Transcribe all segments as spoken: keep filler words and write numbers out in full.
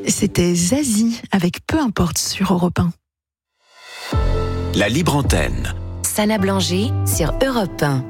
C'était Zazie avec Peu importe sur Europe un. La libre antenne. Sana Blanger sur Europe un.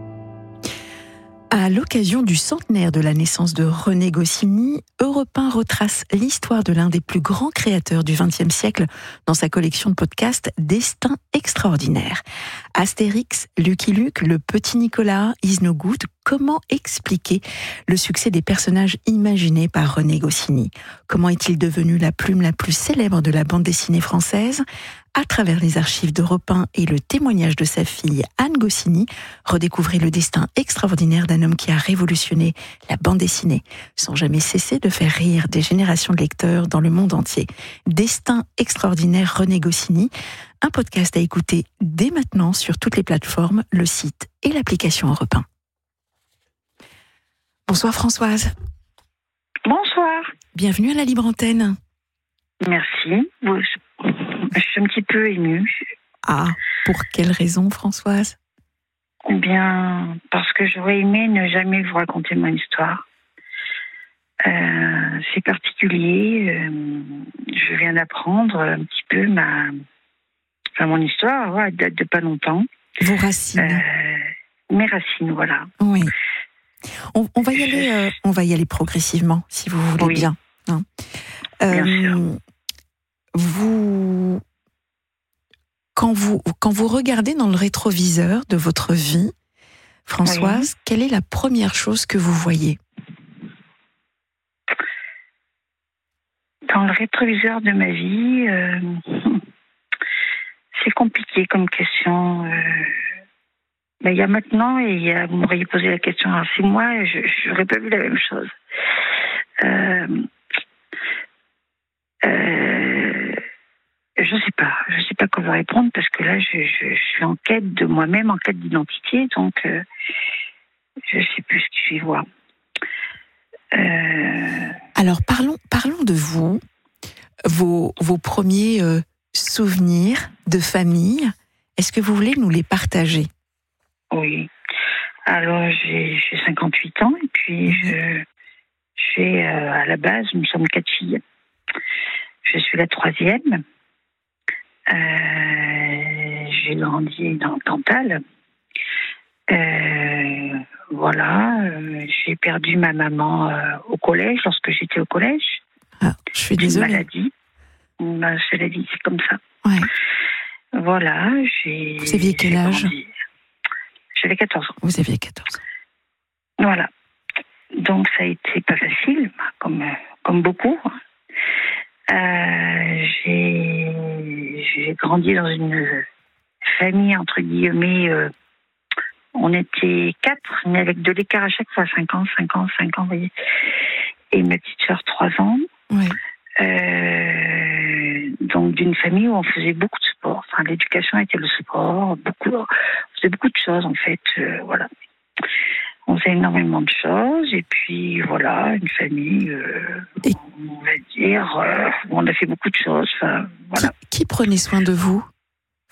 À l'occasion du centenaire de la naissance de René Goscinny, Europe un retrace l'histoire de l'un des plus grands créateurs du vingtième siècle dans sa collection de podcasts Destin extraordinaire. Astérix, Lucky Luke, le petit Nicolas, Is No Good, comment expliquer le succès des personnages imaginés par René Goscinny ? Comment est-il devenu la plume la plus célèbre de la bande dessinée française ? À travers les archives d'Europe un et le témoignage de sa fille Anne Goscinny, redécouvrez le destin extraordinaire d'un homme qui a révolutionné la bande dessinée, sans jamais cesser de faire rire des générations de lecteurs dans le monde entier. Destin extraordinaire René Goscinny, un podcast à écouter dès maintenant sur toutes les plateformes, le site et l'application Europe un. Bonsoir Françoise. Bonsoir. Bienvenue à la Libre Antenne. Merci. Je suis un petit peu émue. Ah, pour quelle raison, Françoise ? Eh bien, parce que j'aurais aimé ne jamais vous raconter mon histoire. Euh, c'est particulier. Euh, je viens d'apprendre un petit peu ma, enfin, mon histoire. Ouais, elle date de pas longtemps. Vos racines. Euh, mes racines, voilà. Oui. On, on va y aller. Euh, on va y aller progressivement, si vous voulez oui. bien. Hein. Bien euh, sûr. Vous, quand vous, quand vous regardez dans le rétroviseur de votre vie, Françoise, oui. Quelle est la première chose que vous voyez ? Dans le rétroviseur de ma vie, euh, c'est compliqué comme question. Euh, ben, il y a maintenant, et il y a, vous m'auriez posé la question à six mois, je n'aurais pas vu la même chose. Euh, Euh, je sais pas, je sais pas comment répondre parce que là, je, je, je suis en quête de moi-même, en quête d'identité, donc euh, je sais plus ce que je vais voir. Euh... Alors parlons, parlons de vous, vos, vos premiers euh, souvenirs de famille. Est-ce que vous voulez nous les partager ? Oui. Alors j'ai, j'ai cinquante-huit ans et puis mmh. je, j'ai euh, à la base, nous sommes quatre filles. Je suis la troisième. Euh, j'ai grandi dans le Cantal. Euh, voilà. Euh, j'ai perdu ma maman euh, au collège, lorsque j'étais au collège. Ah, je suis désolée. Une maladie. Bah, c'est la vie, c'est comme ça. Ouais. Voilà. J'ai, Vous aviez quel âge ? grandi. J'avais quatorze ans. Vous aviez quatorze ans. Voilà. Donc ça a été pas facile, comme, comme beaucoup. Euh, j'ai, j'ai grandi dans une famille, entre guillemets, euh, on était quatre, mais avec de l'écart à chaque fois, cinq ans, cinq ans, cinq ans, vous voyez. Et ma petite sœur, trois ans. Oui. Euh, donc d'une famille où on faisait beaucoup de sport. Enfin, l'éducation était le sport, beaucoup, on faisait beaucoup de choses, en fait, euh, voilà. On faisait énormément de choses, et puis voilà, une famille, euh, et on va dire, euh, où on a fait beaucoup de choses. Enfin, voilà. Qui, qui prenait soin de vous, Françoise ?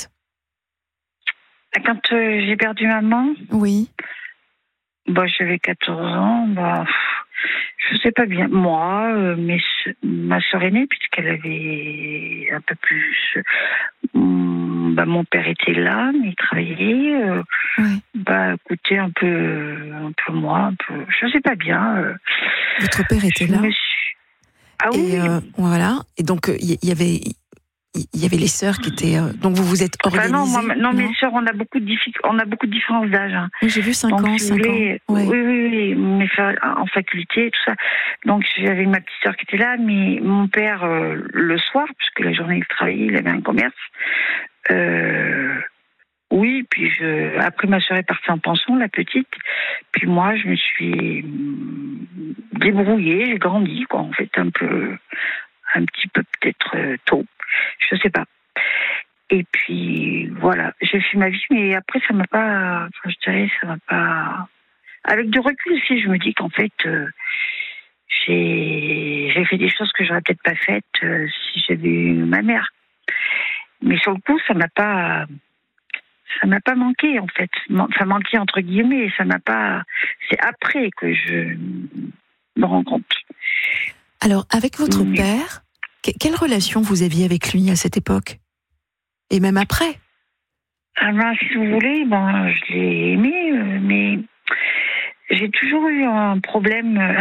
Quand euh, j'ai perdu maman, oui. Bah, j'avais quatorze ans, bah, je sais pas bien. Moi, euh, mes, ma sœur aînée, puisqu'elle avait un peu plus. Euh, bah, mon père était là, mais il travaillait. Euh, oui. Bah, écoutez, un peu, un peu moi, un peu. Je sais pas bien. Euh, Votre père était là. Suis... Ah oui. Et euh, voilà. Et donc il y, y avait. Il y avait les sœurs qui étaient. Euh, donc vous vous êtes organisées. Enfin non, moi, non, non, mes sœurs, on a beaucoup de diffic- on a beaucoup de différences d'âge. Hein. Oui, j'ai vu cinq donc, ans, si cinq voulez, ans. Ouais. Oui, oui, oui, mes frères en faculté, tout ça. Donc j'avais ma petite sœur qui était là, mais mon père euh, le soir, puisque la journée il travaillait, il avait un commerce. Euh, oui, puis je. Après ma sœur est partie en pension, la petite. Puis moi, je me suis débrouillée, j'ai grandi, quoi. En fait, un peu, un petit peu peut-être euh, tôt. Je sais pas. Et puis, voilà, j'ai fait ma vie, mais après, ça m'a pas, enfin, je dirais, ça m'a pas... Avec du recul aussi, je me dis qu'en fait, euh, j'ai, j'ai fait des choses que j'aurais peut-être pas faites euh, si j'avais eu ma mère. Mais sur le coup, ça m'a pas... Ça m'a pas manqué, en fait. Enfin, manqué entre guillemets, ça m'a pas... C'est après que je me rends compte. Alors, avec votre Mais- père, que- quelle relation vous aviez avec lui à cette époque? Et même après? Ah ben, si vous voulez, ben, je l'ai aimé, euh, mais j'ai toujours eu un problème, euh,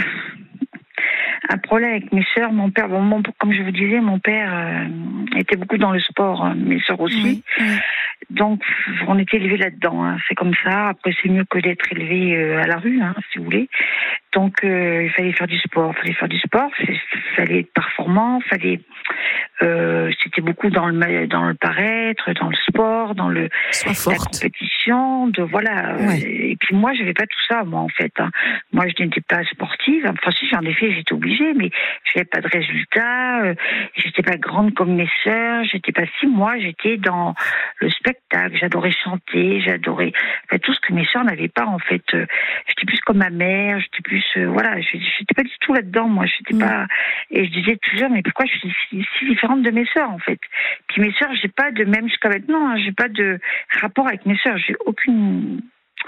un problème avec mes sœurs. Mon père, bon, mon- comme je vous disais, mon père euh, était beaucoup dans le sport, hein, mes sœurs aussi. Oui, oui. Donc, on était élevés là-dedans. Hein. C'est comme ça. Après, c'est mieux que d'être élevé euh, à la rue, hein, si vous voulez. Donc, euh, il fallait faire du sport. Il fallait faire du sport. Il fallait être performant. Fallait. Euh, c'était beaucoup dans le ma- dans le paraître, dans le sport, dans le Sois la forte. compétition, de voilà. euh, Ouais. Et puis moi, j'avais pas tout ça, moi en fait. Hein. Moi, je n'étais pas sportive. Enfin, si j'en ai fait, j'étais obligée, mais j'avais pas de résultats. Euh, j'étais pas grande comme mes sœurs. J'étais pas si. Moi, j'étais dans le spectacle. J'adorais chanter. J'adorais enfin, tout ce que mes sœurs n'avaient pas en fait. Euh, j'étais plus comme ma mère. J'étais plus euh, voilà. Je- J'étais pas du tout là-dedans. Moi, j'étais Mm. pas. Et je disais toujours, mais pourquoi je suis si, si différente de mes sœurs en fait. Puis mes sœurs, j'ai pas de même jusqu'à maintenant. Hein, j'ai pas de rapport avec mes sœurs. J'ai aucune.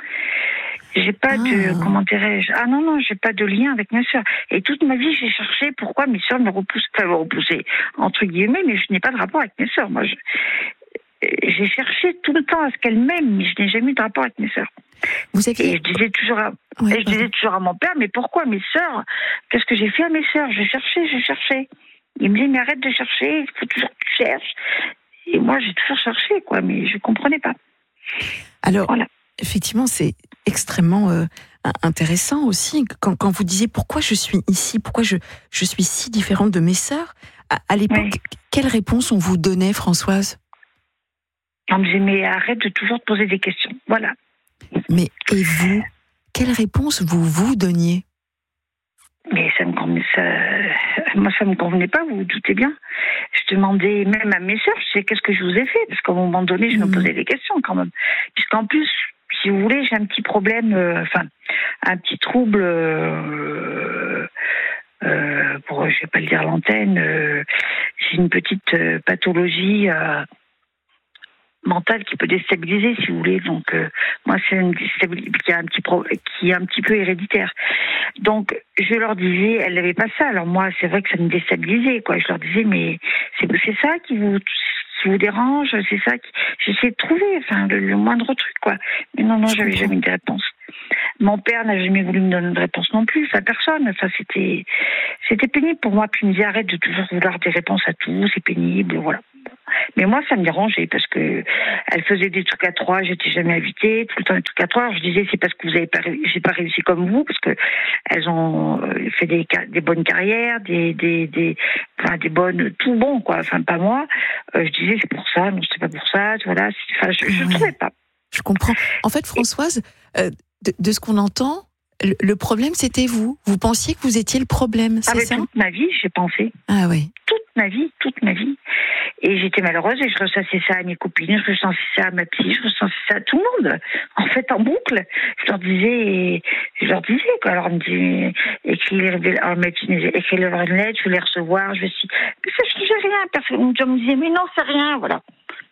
J'ai pas Ah. de. Comment dirais-je? Ah non, non, j'ai pas de lien avec mes sœurs. Et toute ma vie, j'ai cherché pourquoi mes sœurs me repoussent. Enfin, me repoussaient, entre guillemets, mais je n'ai pas de rapport avec mes sœurs. Moi, je- j'ai cherché tout le temps à ce qu'elles m'aiment, mais je n'ai jamais eu de rapport avec mes sœurs. Vous Et aviez... je disais toujours à, Ouais, et je disais toujours à mon père, mais pourquoi mes sœurs? Qu'est-ce que j'ai fait à mes sœurs? Je cherchais, je cherchais. Il me dit, mais arrête de chercher, il faut toujours que tu cherches. Et moi, j'ai toujours cherché, quoi, mais je comprenais pas. Alors, Voilà. effectivement, c'est extrêmement euh, intéressant aussi quand, quand vous disiez pourquoi je suis ici, pourquoi je, je suis si différente de mes sœurs. À, à l'époque, Oui. quelle réponse on vous donnait, Françoise? On me disait, mais arrête de toujours te poser des questions. Voilà. Mais et vous, quelle réponse vous vous donniez? Mais ça me convenait, ça, moi, ça me convenait pas, vous vous doutez bien. Je demandais même à mes sœurs, je sais qu'est-ce que je vous ai fait, parce qu'à un moment donné, je me Mhm. posais des questions quand même. Puisqu'en plus, si vous voulez, j'ai un petit problème, euh, enfin, un petit trouble, euh, euh, pour, je vais pas le dire à l'antenne, euh, j'ai une petite euh, pathologie euh, mentale qui peut déstabiliser, si vous voulez. Donc, euh, moi, c'est une déstabilisation qui est un petit pro- qui est un petit peu héréditaire. Donc, je leur disais, elles n'avaient pas ça. Alors moi, c'est vrai que ça me déstabilisait, quoi. Je leur disais, mais c'est, c'est ça qui vous, qui vous dérange, c'est ça qui... J'essayais de trouver, enfin, le, le moindre truc, quoi. Mais non, non, Je j'avais comprends. jamais eu de réponse. Mon père n'a jamais voulu me donner de réponse non plus, enfin, personne. Enfin, c'était, c'était pénible pour moi. Puis il me disait, arrête de toujours vouloir des réponses à tout, c'est pénible, voilà. Mais moi, ça me dérangeait parce que elle faisait des trucs à trois, j'étais jamais invitée, tout le temps des trucs à trois. Alors, je disais, c'est parce que vous avez pas, réu- j'ai pas réussi comme vous, parce que elles ont euh, fait des, ca- des bonnes carrières, des, des, des, enfin, des bonnes, tout bon, quoi. Enfin, pas moi. Euh, je disais, c'est pour ça, non, c'est pas pour ça, voilà. C'est- Enfin, je, je Ah ouais. trouvais pas. Je comprends. En fait, Françoise, euh, de, de ce qu'on entend, le, le problème, c'était vous. Vous pensiez que vous étiez le problème, c'est Avec ça? toute ma vie, j'ai pensé. Ah oui. Toute ma vie, toute ma vie. Et j'étais malheureuse et je ressassais ça à mes copines, je ressassais ça à ma psy, je ressassais ça à tout le monde. En fait, en boucle. Je leur disais, je leur disais, quoi. Alors, on me dit, écrire, alors, ma psy me disait, écrire leur une lettre, je vais les recevoir, je vais si. Mais ça changeait rien. Personne me disait, mais non, c'est rien, voilà.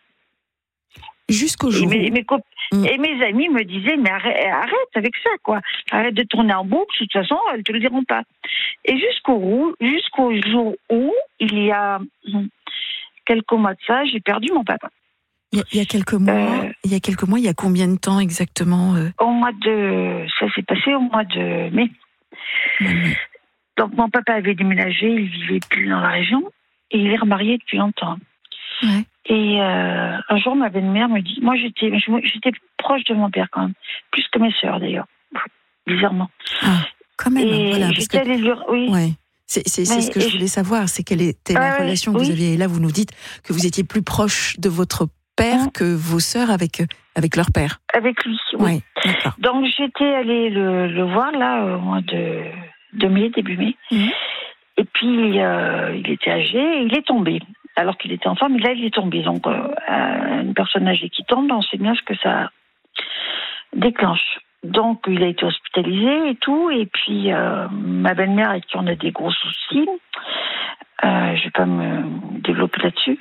Jusqu'au Et jour mes, où... mes cop- Mm. et mes amis me disaient, mais arrête, arrête avec ça, quoi. Arrête de tourner en boucle, de toute façon, elles te le diront pas. Et jusqu'au, roux- jusqu'au jour où, il y a hum, quelques mois de ça, j'ai perdu mon papa. Il y, a, il y a quelques mois, Euh, il y a quelques mois, il y a combien de temps exactement euh, Au mois de, ça s'est passé au mois de mai. Manuel Donc mon papa avait déménagé, il vivait plus dans la région et il est remarié depuis longtemps. Ouais. Et euh, un jour, ma belle-mère me dit, moi j'étais, j'étais proche de mon père quand même, plus que mes sœurs d'ailleurs, bizarrement. Ah, quand même, Et voilà. Parce j'étais que, allée lui, oui. ouais. C'est, c'est, c'est Mais- ce que et je je- voulais savoir, c'est quelle était la Ah ouais, relation que vous oui. aviez. Et là, vous nous dites que vous étiez plus proche de votre père Mm. que vos sœurs avec, avec leur père. Avec lui. Oui. Ouais, d'accord. Donc j'étais allée le, le voir là au mois de, de mai, début mai. Mhm. Et puis euh, il était âgé et il est tombé. Alors qu'il était enfant, mais là il est tombé. Donc euh, une personne âgée qui tombe, on sait bien ce que ça déclenche. Donc il a été hospitalisé et tout. Et puis euh, ma belle-mère avec qui on a des gros soucis. Euh, je vais pas me développer là-dessus.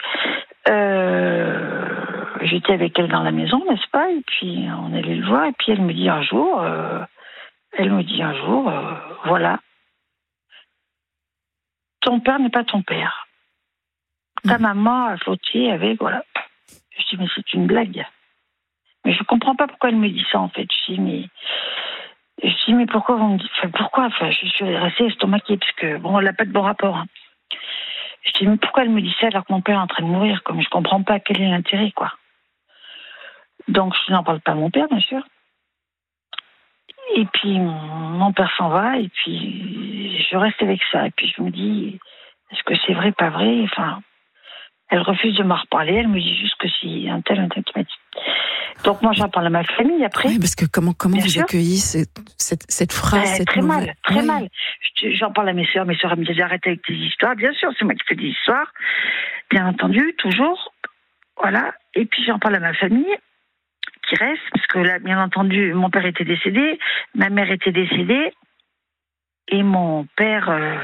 Euh, j'étais avec elle dans la maison, n'est-ce pas? Et puis on allait le voir. Et puis elle me dit un jour, euh, elle me dit un jour, euh, voilà, ton père n'est pas ton père. Ta mmh. maman a fauté avec, voilà. Je dis, mais c'est une blague. Mais je comprends pas pourquoi elle me dit ça, en fait. Je dis, mais, je dis, mais pourquoi vous me dites, enfin, pourquoi, enfin, je suis restée estomaquée, parce que, bon, elle n'a pas de bon rapport, hein. Je dis, mais pourquoi elle me dit ça alors que mon père est en train de mourir, comme je comprends pas quel est l'intérêt, quoi. Donc, je n'en parle pas à mon père, bien sûr. Et puis, mon père s'en va, et puis, je reste avec ça. Et puis, je me dis, est-ce que c'est vrai, pas vrai? Enfin, elle refuse de m'en reparler. Elle me dit juste que si un tel, un tel qui m'a dit. Donc, moi, j'en parle à ma famille après. Oui, parce que comment, comment vous sûr. accueillez cette, cette, cette phrase, euh, cette Très nouvelle. mal, très oui. mal. J'en parle à mes sœurs. Mes sœurs, elles me disent, arrête avec tes histoires. Bien sûr, c'est moi qui fais des histoires. Bien entendu, toujours. Voilà. Et puis, j'en parle à ma famille, qui reste, parce que là, bien entendu, mon père était décédé, ma mère était décédée, et mon père, euh,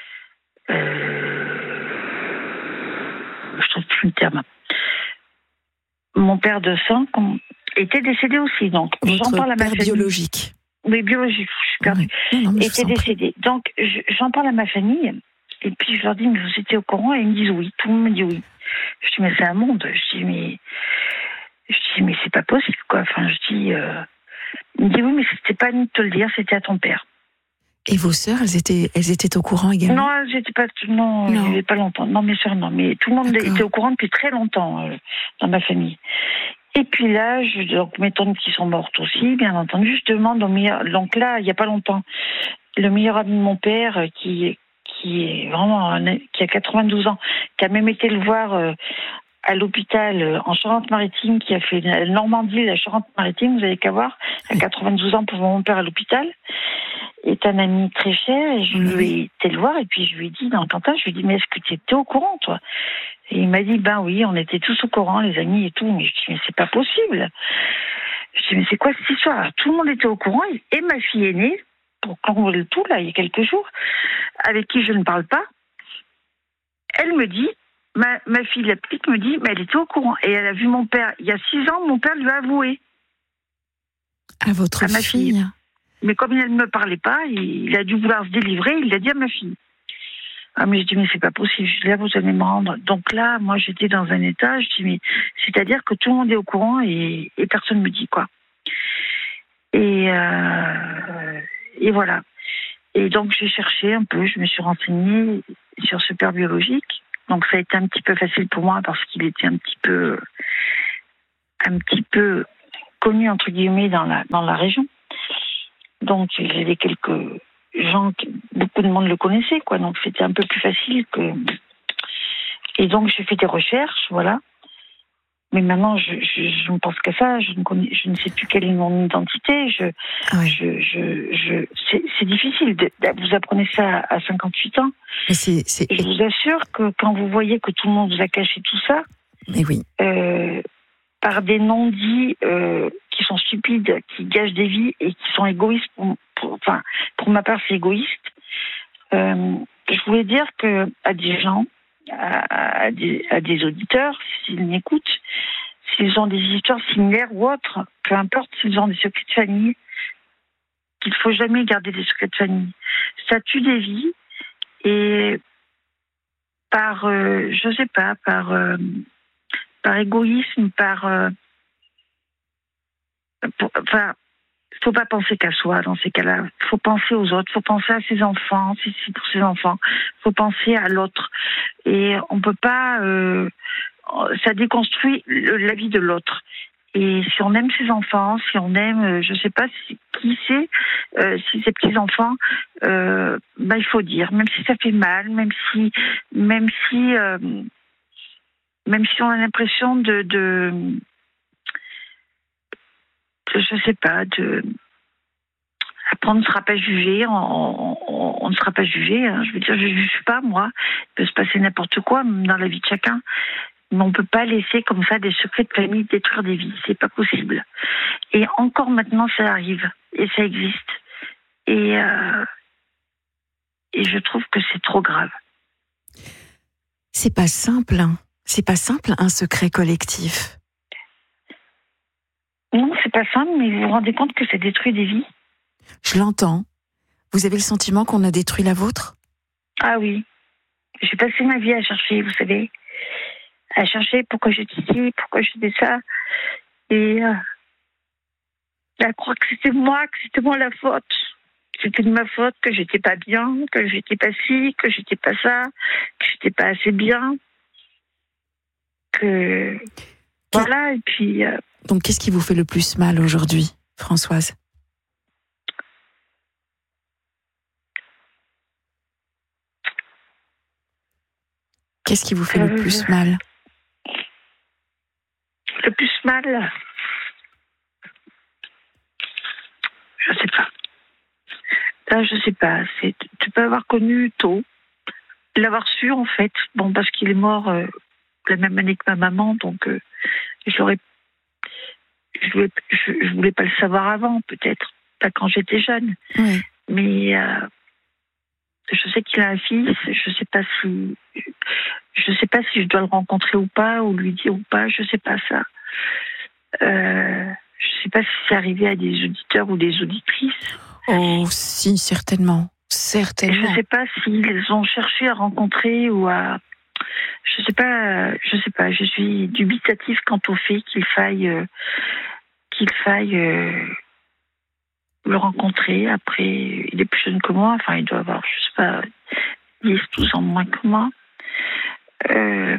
euh, je trouve plus le terme, mon père de sang était décédé aussi, donc Votre j'en parle à ma famille. biologique. Oui, biologique, je suis perdue. Oui. Non, non, était décédé. Donc je, j'en parle à ma famille, et puis je leur dis, mais vous étiez au courant? Et ils me disent oui, tout le monde me dit oui. Je dis, mais c'est un monde. Je dis, mais... Je dis, mais c'est pas possible, quoi. Enfin, je dis... Euh... Il me dit, oui, mais c'était pas à nous de te le dire, c'était à ton père. Et vos sœurs, elles étaient, elles étaient au courant également? Non, elles étaient pas... Non, il n'y avait pas longtemps. Non, mes sœurs, non. Mais tout le monde D'accord. était au courant depuis très longtemps euh, dans ma famille. Et puis là, je... donc mes tantes qui sont mortes aussi, bien entendu, je demande au meilleur... Donc là, il n'y a pas longtemps, le meilleur ami de mon père, qui, qui est vraiment... qui a quatre-vingt-douze ans, qui a même été le voir... Euh, à l'hôpital en Charente-Maritime, qui a fait la Normandie, la Charente-Maritime, vous avez qu'à voir, à quatre-vingt-douze ans pour mon père à l'hôpital, est un ami très cher, et je mmh. lui ai été le voir, et puis je lui ai dit, dans le Cantal, je lui ai dit, mais est-ce que tu étais au courant, toi? Et il m'a dit, ben oui, on était tous au courant, les amis et tout, mais je dis, mais c'est pas possible. Je dis, mais c'est quoi cette histoire? Tout le monde était au courant, et ma fille aînée, pour clore le tout, là, il y a quelques jours, avec qui je ne parle pas, elle me dit, Ma, ma fille, la petite, me dit, mais elle était au courant. Et elle a vu mon père. Il y a six ans, mon père lui a avoué. À votre à ma fille. fille. Mais comme elle ne me parlait pas, il, il a dû vouloir se délivrer, il l'a dit à ma fille. Ah, mais je dis, mais c'est pas possible. Je dis, là, vous allez me rendre. Donc là, moi, j'étais dans un état, je dis, mais c'est-à-dire que tout le monde est au courant et, et personne ne me dit quoi. Et, euh, et voilà. Et donc, j'ai cherché un peu, je me suis renseignée sur ce père biologique. Donc ça a été un petit peu facile pour moi parce qu'il était un petit peu, un petit peu connu entre guillemets dans la dans la région. Donc j'avais quelques gens, beaucoup de monde le connaissait, quoi. Donc c'était un peu plus facile que. Et donc j'ai fait des recherches, voilà. Mais maintenant je, je, je ne pense qu'à ça. Je ne connais, je ne sais plus quelle est mon identité. Je, oui. je, je, je c'est, c'est difficile. De, vous apprenez ça à cinquante-huit ans. Mais c'est, c'est... Je vous assure que quand vous voyez que tout le monde vous a caché tout ça, mais oui. euh, par des non-dits euh, qui sont stupides, qui gâchent des vies et qui sont égoïstes, pour, pour, enfin, pour ma part, c'est égoïste. Euh, je voulais dire que à des gens, à, à, des, à des auditeurs, s'ils m'écoutent, s'ils ont des histoires similaires ou autres, peu importe s'ils ont des secrets de famille, qu'il ne faut jamais garder des secrets de famille. Ça tue des vies. Et par, euh, je sais pas, par, euh, par égoïsme, par, euh, pour, enfin, faut pas penser qu'à soi dans ces cas-là. Faut penser aux autres, faut penser à ses enfants, si c'est pour ses enfants. Faut penser à l'autre. Et on peut pas, euh, ça déconstruit le, la vie de l'autre. Et si on aime ses enfants, si on aime, je sais pas si, qui c'est, euh, si ses petits enfants, euh, bah il faut dire, même si ça fait mal, même si, même si, euh, même si on a l'impression de, de, de je sais pas, de, après on ne sera pas jugé, on, on, on ne sera pas jugé. Hein, je veux dire, je juge pas moi. Il peut se passer n'importe quoi dans la vie de chacun. Mais on ne peut pas laisser comme ça des secrets de famille détruire des vies. C'est pas possible. Et encore maintenant, ça arrive. Et ça existe. Et, euh, et je trouve que c'est trop grave. C'est pas simple. Hein. C'est pas simple, un secret collectif. Non, c'est pas simple, mais vous vous rendez compte que ça détruit des vies? Je l'entends. Vous avez le sentiment qu'on a détruit la vôtre? Ah oui. j'ai passé ma vie à chercher, vous savez, à chercher pourquoi j'étais ci, pourquoi j'étais ça, et euh, à croire que c'était moi, que c'était moi la faute. C'était de ma faute, que j'étais pas bien, que j'étais pas ci, que j'étais pas ça, que j'étais pas assez bien, que voilà. Et puis. Euh... Donc, qu'est-ce qui vous fait le plus mal aujourd'hui, Françoise? Qu'est-ce qui vous fait euh... le plus mal? Le plus mal, je sais pas. Là, je sais pas. C'est, tu peux avoir connu tôt, l'avoir su en fait. Bon, parce qu'il est mort euh, la même année que ma maman, donc euh, je l'aurais, je voulais, je, je voulais pas le savoir avant, peut-être pas quand j'étais jeune. Oui. Mais euh, je sais qu'il a un fils. Je sais pas si, je sais pas si je dois le rencontrer ou pas, ou lui dire ou pas. Je sais pas ça. Euh, je sais pas si c'est arrivé à des auditeurs ou des auditrices. Oh, si, certainement. Certainement. Je sais pas s'ils ont cherché à rencontrer ou à... Je sais pas, je sais pas. Je suis dubitative quant au fait qu'il faille, euh, qu'il faille euh, le rencontrer. Après, il est plus jeune que moi. Enfin, il doit avoir, je sais pas, dix, douze ans moins que moi. Euh...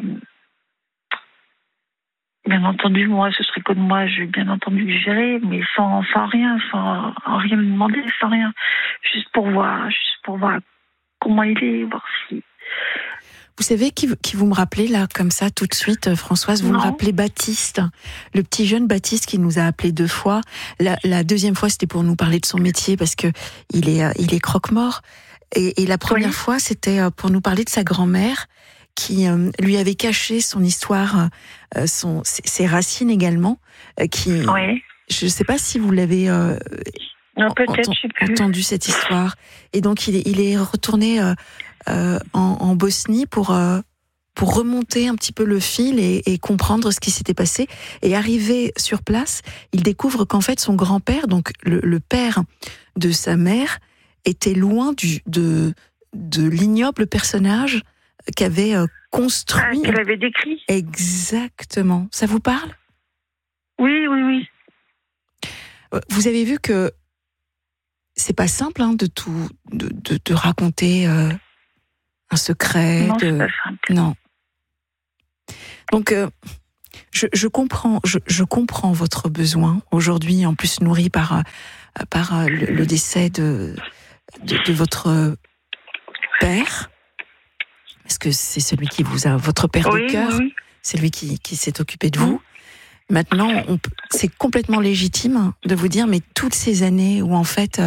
Bien entendu, moi, ce serait comme moi, je vais bien entendu le gérer, mais sans, sans rien, sans, sans rien me demander, sans rien. Juste pour voir, juste pour voir comment il est, voir si... Vous savez qui, qui vous me rappelez, là, comme ça, tout de suite, Françoise, vous non. me rappelez Baptiste, le petit jeune Baptiste qui nous a appelé deux fois. La, la deuxième fois, c'était pour nous parler de son métier, parce que il est, il est croque-mort. Et, et la première oui. fois, c'était pour nous parler de sa grand-mère, qui euh, lui avait caché son histoire, euh, son, ses racines également, euh, qui, oui. je ne sais pas si vous l'avez euh, non, peut-être, ent- je sais plus. entendu cette histoire. Et donc il est, il est retourné euh, euh, en, en Bosnie pour euh, pour remonter un petit peu le fil et, et comprendre ce qui s'était passé. Et arrivé sur place, il découvre qu'en fait son grand-père, donc le, le père de sa mère, était loin du de de l'ignoble personnage qu'avait euh, construit. Ah, qu'elle avait décrit. Exactement. Ça vous parle? Oui, oui, oui. Vous avez vu que c'est pas simple hein, de tout, de, de, de raconter euh, un secret. Non, de... c'est pas simple. Non. Donc, euh, je, je comprends, je, je comprends votre besoin aujourd'hui, en plus nourri par par le, le décès de, de de votre père. Parce que c'est celui qui vous a, votre père oui, de cœur, oui. c'est lui qui, qui s'est occupé de vous. Maintenant, on peut, c'est complètement légitime de vous dire, mais toutes ces années où en fait